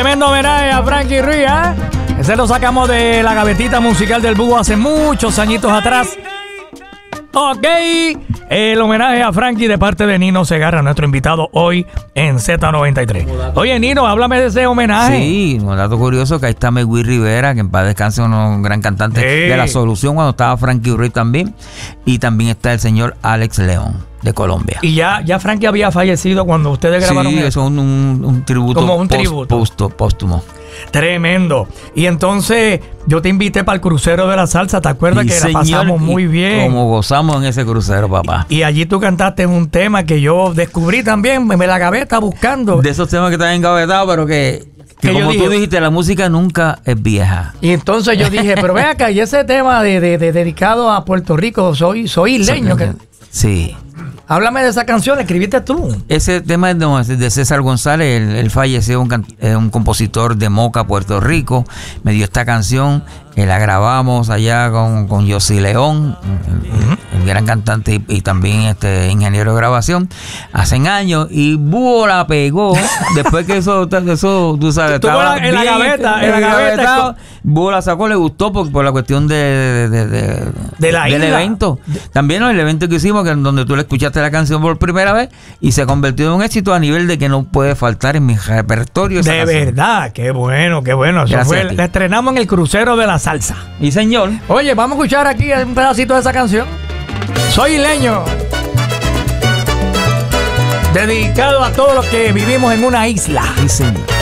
Tremendo homenaje a Frankie Ruiz, ¿eh? Ese lo sacamos de la gavetita musical del Búho hace muchos añitos atrás. Ok, el homenaje a Frankie de parte de Nino Segarra, nuestro invitado hoy en Z93. Oye, Nino, háblame de ese homenaje. Sí, un dato curioso que ahí está Megui Rivera, que en paz descanse, un gran cantante de La Solución cuando estaba Frankie Ruiz también. Y también está el señor Alex León, de Colombia. Y ya Frankie había fallecido cuando ustedes grabaron eso. Sí, eso es un tributo. Como un tributo. Póstumo. Tremendo. Y entonces yo te invité para el crucero de la salsa. ¿Te acuerdas que la pasamos muy bien? Como gozamos en ese crucero, papá. Y allí tú cantaste un tema que yo descubrí también, me la gaveta buscando. De esos temas que están engavetados, pero que como tú dijiste, la música nunca es vieja. Y entonces yo dije, pero ve acá, y ese tema de dedicado a Puerto Rico, soy isleño. Sí. Háblame de esa canción, ¿escribiste tú? Ese tema es de César González. Él falleció, un compositor de Moca, Puerto Rico. Me dio esta canción, que la grabamos allá con Yossi León, el gran cantante y también ingeniero de grabación, hace años. Y Búho la pegó después que eso tú sabes, estaba en la gaveta. Búho la sacó, le gustó por la cuestión del evento. También el evento que hicimos, donde tú le escuchaste la canción por primera vez y se convirtió en un éxito a nivel de que no puede faltar en mi repertorio esa canción. Verdad, qué bueno. Eso fue, la estrenamos en el crucero de la salsa. Y señor. Oye, vamos a escuchar aquí un pedacito de esa canción. Soy isleño. Dedicado a todos los que vivimos en una isla. Sí, señor.